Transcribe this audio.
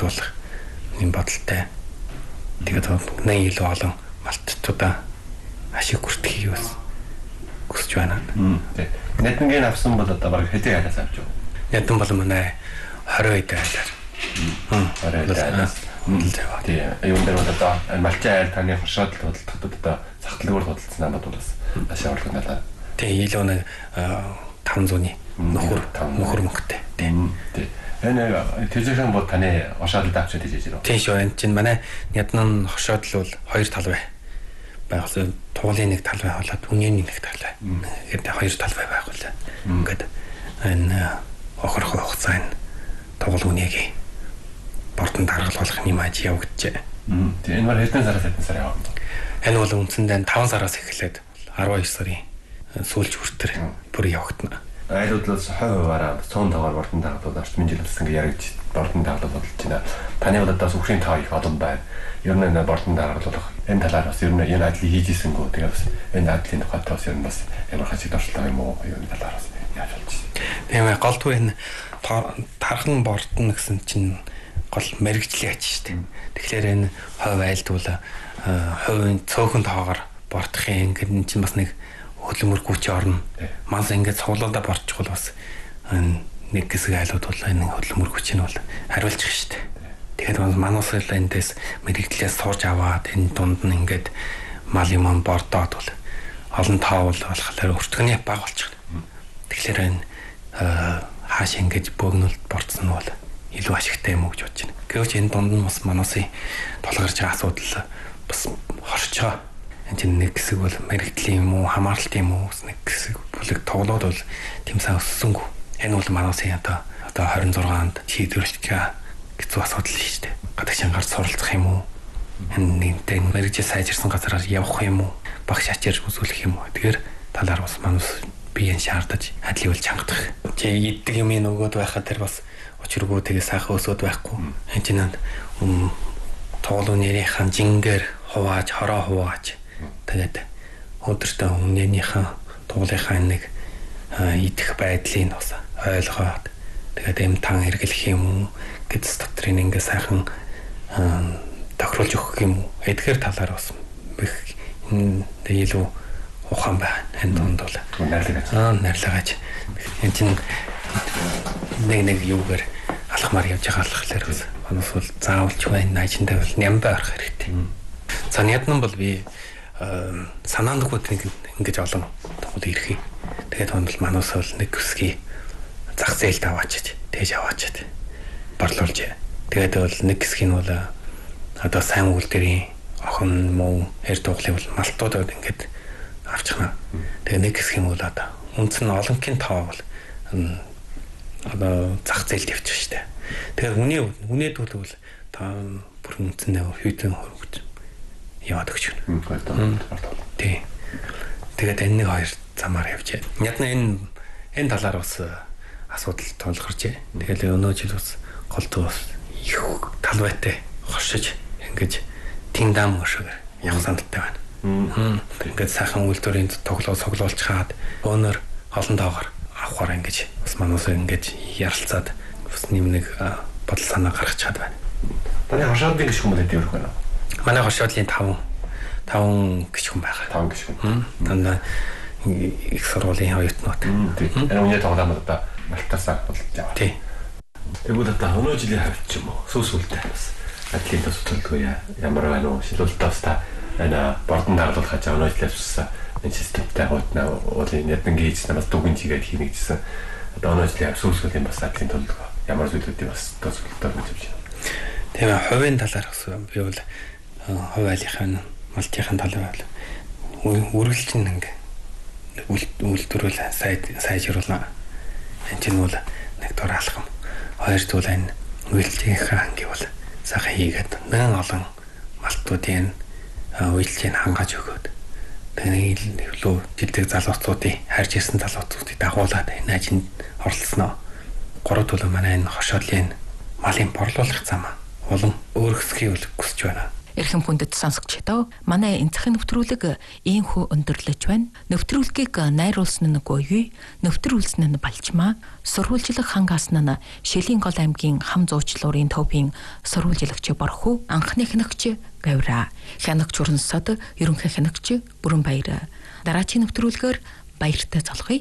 тогтоолох юм бодолтой. Тэгээд нэг илүү олон малтчуудаа ашиг хүртэхийг бас хүсэж байна. Нэтнгийн авсан бол одоо баг хэдий хайлаас авч юу? Нэтэн бол манай 20 эд хайлаар. 20 эд хайлаас. Тийм. Юун дээр бол одоо малчин айл таны хуршаад л бодлоход одоо цагтлагаар бодлоснаа бодвол бас ашиг орлого надаа. Тийм илүү нэг 500-ны нөхөр мөнгөтэй. Тийм. Энэ тэжээхэн бод таны хуршаалд авчиж хийж ирээ. Тийм шүү. Энэ чинь манай яднан хуршаад л бол 2 талбай. Байгуулсан тугуулын нэг талбай болоод үнэний нэг талбай. Тэгээд 2 талбай байгуулсан. Ингээд энэ охорох хугацаанд тугуул үнэгийг бортон даргалуулах нэмж явагдажээ. Тийм энэ бар хэдэн сар яваа. Энэ бол үндсэндээ 5 сараас эхлээд 12 сарын сүүлч хүртэр бүр явагдана. Айлуудлаас 20%-аараа 100 тагаар бортон даргалууд орчмын жилээс ингээ яригч бортон даргалууд болж байна. Таны удаас үхрийн тав их олон байна. Ер нь энэ бортон даргалуулах энэ талаар бас ер нь энэ ажлыг хийж ийсэнгүү. Тэгээд бас энэ ажлын тухайд бас ер нь бас ямар хашиг дуршлаа юм уу ер нь талаар бас яаж болж байна. Тийм ээ голдгүй энэ тархан бортон гэсэн чинь гол мэрэгжлийн аж шүү дээ. Тэгэхээр энэ хувь айлдвал хувийн цөөхөн тоогоор бортохын ингээд энэ чинь бас нэг хөдөлмөр хүч орно. Манс ингээд цуглуулда борчих бол бас нэг хэсэг айлууд бол энэ хөдөлмөр хүч нь бол хариулчих шүү дээ. Тэгэхээр манус л эндээс мэрэгдлээс сурж аваад энэ дунд нь ингээд мал юм бордоод бол олон таавал болохоор өртгөний баг болчих. Тэгэхээр энэ хааш ингэж бөөгнөлд борцсон нь бол илүү ашигтай юм уу гэж бодож байна. Гэвч энэ дунд нь бас манусын тулгарч байгаа асуудал бас хорч байгаа. Энэ чинь нэг хэсэг бол мэрэгдлийн юм уу, хамааралтай юм уу, нэг хэсэг бүлэг тоглоод бол тийм сайн өссөнгүй. Энэ бол манусын одоо 26-нд шийдвэрлэх хэцүү асуудал шүү дээ. Гадагшин гарч суралцах юм уу? Энэ мэрэгжил сайжирсан газараар явах юм уу? Багш ачаар үзүүлэх юм уу? Тэгэхээр талаар бас манус биеийн шаардаж адил үйл чангадах. Чи иддэг юм нөгөөд байхад тэр бас учиргүй тэгээ сайхан өсөд байхгүй. Энэ чинь тоглоо нэрийнхэн жингээр хувааж, хороо хувааж тэгээд өдөртөө өмнөнийхэн тоглоомынхаа нэг идэх байдлыг бас ойлгоод тэгээд эм тан хэрэглэх юм уу гэдс дотрын ингээ сайхан тохируулж өгөх юм уу? Эдгээр талаар бас их илүү ухаан байна. Энэ донд бол найрлагаж. Энэ чинь нэг юугаар алхмаар явж байгаа болохоор бас манус бол заавалч байна. Наажиндаа бол нямбай орох хэрэгтэй. За яднан бол би санаандгууд ингэж олон тоглол ирэх. Тэгээд бол манус бол нэг хэсгийг зах зээлд аваачиж, тэгж аваачаад борлуулж. Тэгээд бол нэг хэсгийг нь бол одоо сайн үйлдвэрийн охин муу хэр дуглыг бол малтуудад ингээд авчихна. Тэгээ нэг хэсэг юм бол одоо үндс нь олонхын тоо бол одоо зах зээлд явчих штэ. Тэгээ үнээд бол та бүр үндсэндээ хүйдэн хөргөж яваад өгч гэнэ. Тий. Тэгээд энэ нэг хоёр замаар явж. Ядна энэ талаар бас асуудал тулгарч. Тэгэл өнөө жил бас голдуу бас их талбайтай хоршиж ингэж тиндам өшөөр явах саналтай байна. Ингээд сайхан үйлдвэрийн тоглоо цуглуулж хаад өнөр олон тоогоор авахаар ингэж бас манус ингэж ярилцаад бас нэг бодол санаа гаргах чад байна. Таны хошоодын гişгүн мөлөд явах байна. Манай хошоодлын 5 гişгүн байгаа. 5 гişгүн. Дандаа их сургуулийн оюутнууд. Энэ үнэ тоглоомод одоо малтасаа болж байгаа. Тий. Тэгвэл одоо өнөө жилийн хавьд ч юм уу сүүсүүлтэй бас атлет төсөлтгүй ямар байна уу шилүүлтээс та энэ бортон даргалуулах гэж өнөө жилээс үссэн энэ системтэй хойднаа уулын ядан гэж намаас дүгэн чигээд хийнэ гэсэн одоо өнөө жилийн сүүсүүлийн бас атлет төлөвлөгөө ямар зүйлүүдийг бас төсөлтөөр гэж байна. Тийм хувийн талаар би бол хувь айлынхаа малтынхаа талаар үргэлж нэг үйлдвэрүүл сайжруулна. Энэ чинь бол нэг дор алхам. Хоёрдуул энэ үйлчлэгийнхаа анги бол сайхан хийгээд нэгэн олон малтуудын үйлчлэгийг хангаж өгөөд тэгээд илүү жилдэг залуучуудын харж ирсэн залуучуудыг дагуулад энэ ажилд оролцсноо. 3 төлөө манай энэ хошоодлын малын борлуулах зам улам өөрсгөхийг хүсэж байна. Эрхэм хүндэт сонсогчдоо манай энэ цагийн нэвтрүүлэг ийхүү өндөрлөж байна. Нэвтрүүлгийг найруулсан нь Гуйгүй, нэвтрүүлсэн нь Балчмаа, сурвалжлах хангаас нь Шилийн гол аймгийн хам зуучлуурын төвийн сурвалжлагч Борхуу, анхны хянагч Гавра, хянагч Урансод, ерөнхий хянагч Бүрэнбаяр. Дараагийн нэвтрүүлгээр баяртай залгая.